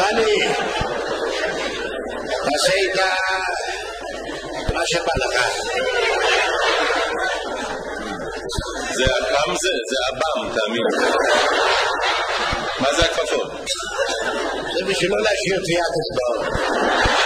דני, תעשה איתה מה שבא לך. זה אב"ם זה? זה אב"ם, תאמין. מה זה הכפפות? זה בשביל לא להשאיר טביעת אצבעות.